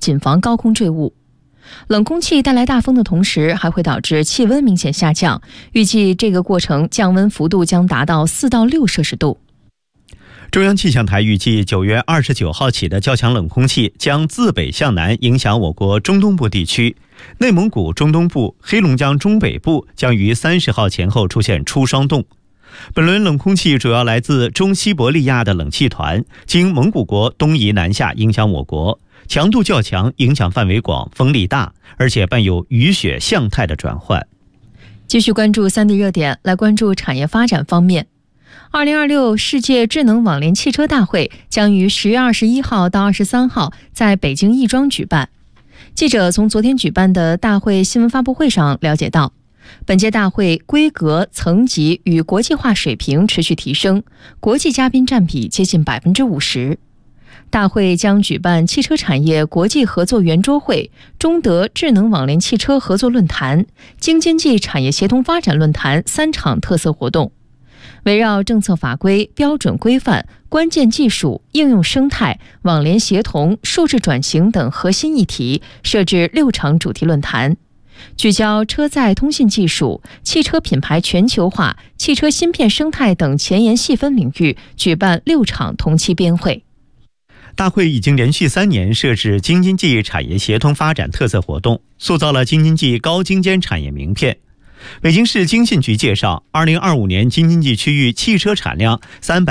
谨防高空坠物。冷空气带来大风的同时，还会导致气温明显下降，预计这个过程降温幅度将达到4到6摄氏度。 中央气象台预计9月29号起的较强冷空气将自北向南影响我国中东部地区，内蒙古中东部、黑龙江中北部将于30号前后出现初霜冻。本轮冷空气主要来自中西伯利亚的冷气团，经蒙古国东移南下影响我国，强度较强，影响范围广，风力大，而且伴有雨雪象态的转换。 继续关注3地热点，来关注产业发展方面。2026世界智能网联汽车大会将于10月21号到23号在北京亦庄举办。记者从昨天举办的大会新闻发布会上了解到，本届大会规格、层级与国际化水平持续提升，国际嘉宾占比接近50%。大会将举办汽车产业国际合作圆桌会、中德智能网联汽车合作论坛、京津冀产业协同发展论坛3场特色活动。围绕政策法规、标准规范、关键技术、应用生态、网联协同、数字转型等核心议题，设置6场主题论坛，聚焦车载通信技术、汽车品牌全球化、汽车芯片生态等前沿细分领域，举办6场同期编会。 大会已经连续3年设置京津冀产业协同发展特色活动，塑造了京津冀高精尖产业名片。北京市经信局介绍，2025年京津冀区域汽车产量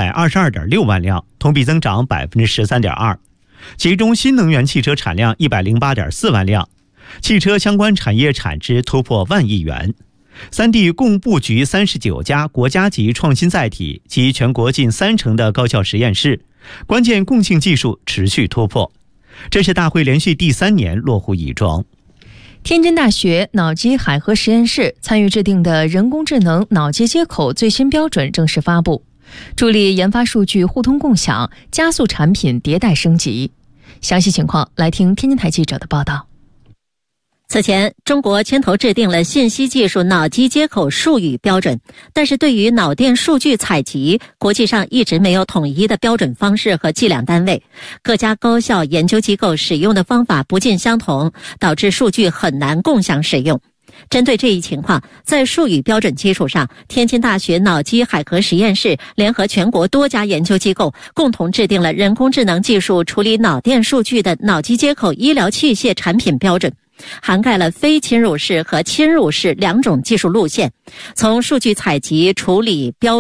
322.6万辆，同比增长13.2%，其中新能源汽车产量108.4万辆，汽车相关产业产值突破1万亿元。3地共布局39家国家级创新载体及全国近30%的高校实验室，关键共性技术持续突破。这是大会连续第3年落户亦庄。 天津大学脑机海河实验室参与制定的人工智能脑机接口最新标准正式发布，助力研发数据互通共享，加速产品迭代升级。详细情况来听天津台记者的报道。 此前，中国牵头制定了信息技术脑机接口术语标准，但是对于脑电数据采集，国际上一直没有统一的标准方式和计量单位，各家高校研究机构使用的方法不尽相同，导致数据很难共享使用。针对这一情况，在术语标准基础上，天津大学脑机海河实验室联合全国多家研究机构，共同制定了人工智能技术处理脑电数据的脑机接口医疗器械产品标准，涵盖了非侵入式和侵入式2种技术路线，从数据采集、处理、标